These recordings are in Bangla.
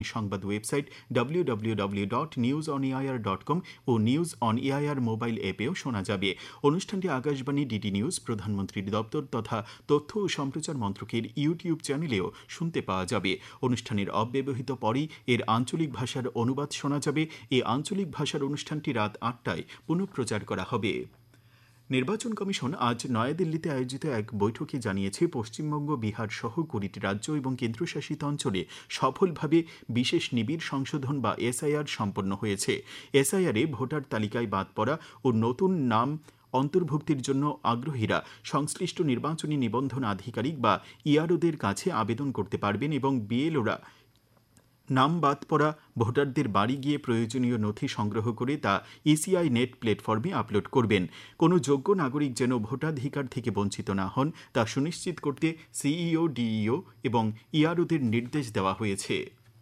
সংবাদ website www.newsonair.com O news on AIR mobile অ্যাপেও শোনা যাবে। অনুষ্ঠানটি আকাশবাণী, ডিডি নিউজ, প্রধানমন্ত্রীর দপ্তর তথা তথ্য ও সম্প্রচার মন্ত্রকের ইউটিউব চ্যানেলেও শুনতে পাওয়া যাবে। অনুষ্ঠানের অব্যবহিত পরই এর আঞ্চলিক ভাষার অনুবাদ শোনা যাবে। এই আঞ্চলিক ভাষার অনুষ্ঠানটি রাত ৮টায় পুনঃপ্রচার করা হবে। নির্বাচন কমিশন আজ নয়াদিল্লিতে আয়োজিত এক বৈঠকে জানিয়েছে, পশ্চিমবঙ্গ, বিহার সহ ২০টি রাজ্য এবং কেন্দ্রশাসিত অঞ্চলে সফলভাবে বিশেষ নিবিড় সংশোধন বা এসআইআর সম্পন্ন হয়েছে। এসআইআরে ভোটার তালিকায় বাদ পড়া ও নতুন নাম অন্তর্ভুক্তির জন্য আগ্রহীরা সংশ্লিষ্ট নির্বাচনী নিবন্ধন আধিকারিক বা ইআরওদের কাছে আবেদন করতে পারবেন এবং বিএলওরা নাম বাদ পড়া ভোটারদের বাড়ি গিয়ে প্রয়োজনীয় নথি সংগ্রহ করে তা ইসিআই নেট প্ল্যাটফর্মে আপলোড করবেন। কোনো যোগ্য নাগরিক যেন ভোটাধিকার থেকে বঞ্চিত না হন তা সুনিশ্চিত করতে সিইও, ডিইও এবং ইআরওদের নির্দেশ দেওয়া হয়েছে।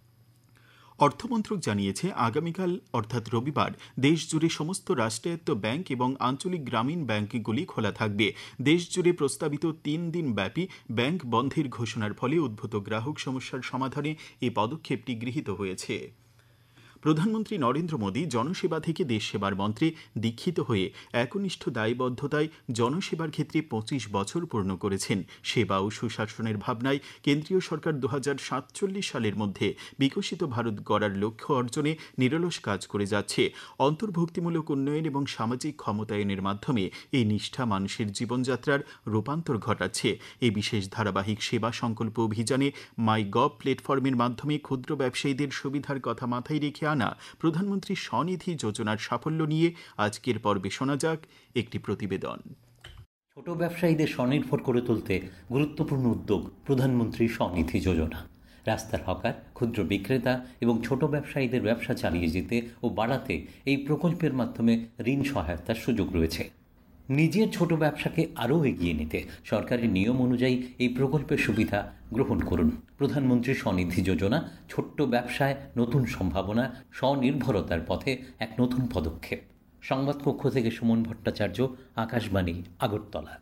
অর্থমন্ত্রক জানিয়েছে, আগামীকাল অর্থাৎ রবিবার দেশজুড়ে সমস্ত রাষ্ট্রায়ত্ত ব্যাংক এবং আঞ্চলিক গ্রামীণ ব্যাংকগুলি খোলা থাকবে। দেশজুড়ে প্রস্তাবিত ৩ দিন ব্যাপী ব্যাংক বন্ধের ঘোষণার ফলে উদ্ভূত গ্রাহক সমস্যার সমাধানে এই পদক্ষেপটি গৃহীত হয়েছে। প্রধানমন্ত্রী নরেন্দ্র মোদী জনসেবা থেকে দেশ সেবার মন্ত্রে দীক্ষিত হয়ে একনিষ্ঠ দায়বদ্ধতায় জনসেবার ক্ষেত্রে ২৫ বছর পূর্ণ করেছেন। সেবা ও সুশাসনের ভাবনায় কেন্দ্রীয় সরকার ২০৪৭ সালের মধ্যে বিকশিত ভারত গড়ার লক্ষ্য অর্জনে নিরলস কাজ করে যাচ্ছে। অন্তর্ভুক্তিমূলক উন্নয়ন এবং সামাজিক ক্ষমতায়নের মাধ্যমে এই নিষ্ঠা মানুষের জীবনযাত্রার রূপান্তর ঘটাচ্ছে। এই বিশেষ ধারাবাহিক সেবা সংকল্প অভিযানে মাই গভ প্ল্যাটফর্মের মাধ্যমে ক্ষুদ্র ব্যবসায়ীদের সুবিধার কথা মাথায় রেখে প্রধানমন্ত্রী স্বনিধি যোজনার সাফল্য নিয়ে আজকের পর্বে শোনা যাক একটি প্রতিবেদন। ছোট ব্যবসায়ীদের স্বনির্ভর করে তুলতে গুরুত্বপূর্ণ উদ্যোগ প্রধানমন্ত্রী স্বনিধি যোজনা। রাস্তার হকার, ক্ষুদ্র বিক্রেতা এবং ছোট ব্যবসায়ীদের ব্যবসা চালিয়ে যেতে ও বাড়াতে এই প্রকল্পের মাধ্যমে ঋণ সহায়তার সুযোগ রয়েছে। নিজের ছোট ব্যবসাকে আরও এগিয়ে নিতে সরকারি নিয়ম অনুযায়ী এই প্রকল্পের সুবিধা গ্রহণ করুন। প্রধানমন্ত্রী স্বনিধি যোজনা ছোট্ট ব্যবসায় নতুন সম্ভাবনা, স্বনির্ভরতার পথে এক নতুন পদক্ষেপ। সংবাদকক্ষ থেকে সুমন ভট্টাচার্য, আকাশবাণী, আগরতলা।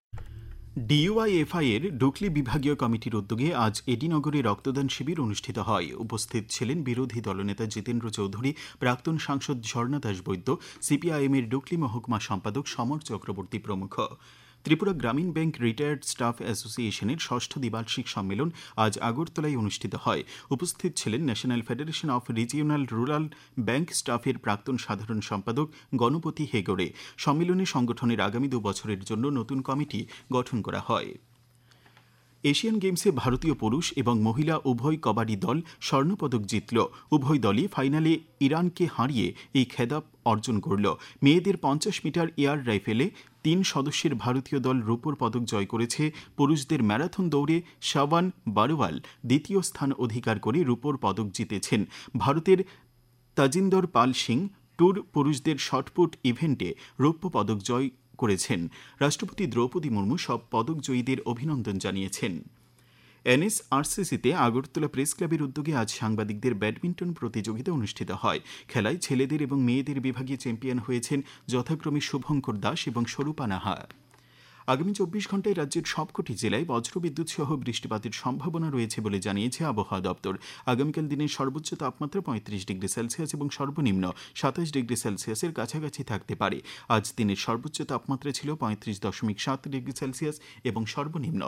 ডিওয়াইএফআই এর ডুকলি বিভাগীয় কমিটির উদ্যোগে আজ এডিনগরে রক্তদান শিবির অনুষ্ঠিত হয়। উপস্থিত ছিলেন বিরোধী দলনেতা জিতেন্দ্র চৌধুরী, প্রাক্তন সাংসদ ঝর্ণা দাস বৈদ্য, সিপিআইএম এর ডুকলি মহকুমা সম্পাদক সমর চক্রবর্তী প্রমুখ। ত্রিপুরা গ্রামীণ ব্যাংক রিটায়ার্ড স্টাফ অ্যাসোসিয়েশনের ৬ষ্ঠ দ্বিবার্ষিক সম্মেলন আজ আগরতলায় অনুষ্ঠিত হয়। উপস্থিত ছিলেন national federation of regional rural bank স্টাফের প্রাক্তন সাধারণ সম্পাদক গণপতি হেগড়ে। সম্মেলনে সংগঠনের আগামী ২ বছরের জন্য নতুন কমিটি গঠন করা হয়। এশিয়ান গেমসে ভারতীয় পুরুষ এবং মহিলা উভয় কবাডি দল স্বর্ণপদক জিতল। উভয় দলই ফাইনালে ইরানকে হারিয়ে এই খেতাব অর্জন করল। মেয়েদের ৫০ মিটার এয়ার রাইফেলে ৩ সদস্যের ভারতীয় দল রূপোর পদক জয় করেছে। পুরুষদের ম্যারাথন দৌড়ে শাবান বারওয়াল দ্বিতীয় স্থান অধিকার করে রূপোর পদক জিতেছেন। ভারতের তাজিন্দর পাল সিং ট্যুর পুরুষদের শটপুট ইভেন্টে রৌপ্য পদক জয় করেছেন। রাষ্ট্রপতি দ্রৌপদী মুর্মু সব পদকজয়ীদের অভিনন্দন জানিয়েছেন। এনএসআরসিসিতে আগরতলা প্রেস ক্লাবের উদ্যোগে আজ সাংবাদিকদের ব্যাডমিন্টন প্রতিযোগিতা অনুষ্ঠিত হয়। খেলায় ছেলেদের এবং মেয়েদের বিভাগে চ্যাম্পিয়ন হয়েছেন যথাক্রমে শুভঙ্কর দাস এবং স্বরূপা নাহা। আগামী ২৪ ঘণ্টায় রাজ্যের সবকটি জেলায় বজ্রবিদ্যুৎ সহ বৃষ্টিপাতের সম্ভাবনা রয়েছে বলে জানিয়েছে আবহাওয়া দপ্তর। আগামীকাল দিনের সর্বোচ্চ তাপমাত্রা ৩৫ ডিগ্রি সেলসিয়াস এবং সর্বনিম্ন ২৭ ডিগ্রি সেলসিয়াসের কাছাকাছি থাকতে পারে। আজ দিনের সর্বোচ্চ তাপমাত্রা ছিল ৩৫.৭ ডিগ্রি সেলসিয়াস এবং সর্বনিম্ন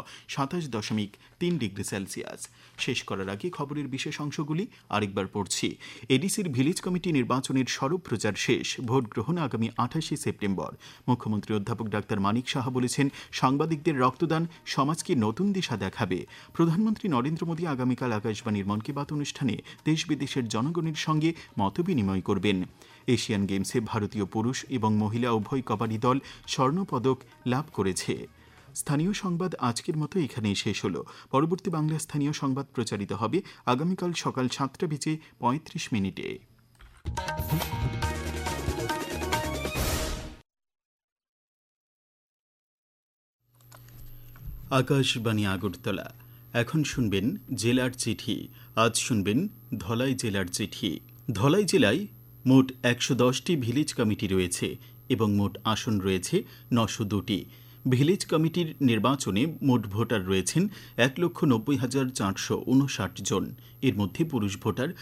২৭.৩ ডিগ্রি সেলসিয়াস। শেষ করার আগে খবরের বিশেষ অংশগুলি আরেকবার পড়ছি। এডিসির ভিলেজ কমিটি নির্বাচনের সরব প্রচার শেষ। ভোট গ্রহণ আগামী ২৮ সেপ্টেম্বর। মুখ্যমন্ত্রী অধ্যাপক ডাক্তার মানিক সাহা বলেছেন, সাংবাদিকদের রক্তদান সমাজকে নতুন দিশা দেখাবে। প্রধানমন্ত্রী নরেন্দ্র মোদী আগামীকাল আকাশবাণীর মন কি বাত অনুষ্ঠানে দেশ বিদেশের জনগণের সঙ্গে মতবিনিময় করবেন। এশিয়ান গেমসে ভারতীয় পুরুষ এবং মহিলা উভয় কবাডি দল স্বর্ণপদক লাভ করেছে। স্থানীয় সংবাদ আজকের মতো এখানেই শেষ হলো। পরবর্তী বাংলা স্থানীয় সংবাদ প্রচারিত হবে আগামীকাল সকাল ৭:৩৫ আকাশবাণী আগরতলা। এখন শুনবেন জেলার চিঠি। আজ শুনবেন ধলাই জেলার চিঠি। ধলাই জেলায় মোট ১১০টি ভিলেজ কমিটি রয়েছে এবং মোট আসন রয়েছে ৯০২টি। ভিলেজ কমিটির নির্বাচনে মোট ভোটার রয়েছেন ১,৯০,৪৫৯ জন। এর মধ্যে পুরুষ ভোটার